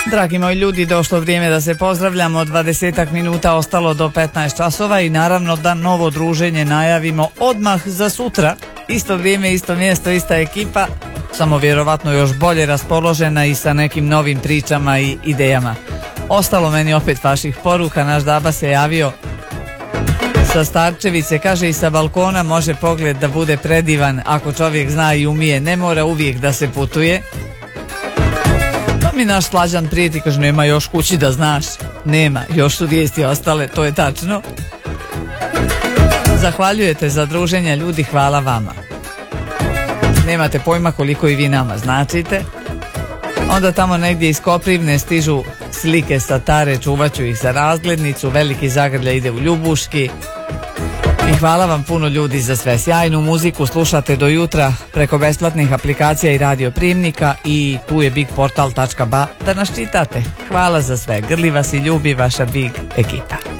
Dragi moji ljudi, došlo vrijeme da se pozdravljamo. 20 minuta ostalo do 15 časova i naravno da novo druženje najavimo odmah za sutra. Isto vrijeme, isto mjesto, ista ekipa, samo vjerovatno još bolje raspoložena i sa nekim novim pričama i idejama. Ostalo meni opet vaših poruka. Naš Daba se javio sa Starčevice, kaže i sa balkona može pogled da bude predivan ako čovjek zna i umije, ne mora uvijek da se putuje. Pa mi naš Slađan prijeti, kaže nema još kući da znaš. Nema, još su vijesti ostale, to je tačno. Zahvaljujete za druženje ljudi, hvala vama. Nemate pojma koliko i vi nama značite. Onda tamo negdje iz Koprivne stižu slike sa Tare, čuvat ću ih za razglednicu, veliki zagrljaj ide u Ljubuški. I hvala vam puno ljudi za sve. Sjajnu muziku slušate do jutra preko besplatnih aplikacija i radio primnika i tu je bigportal.ba da nas čitate. Hvala za sve. Grli vas i ljubi vaša Big ekipa.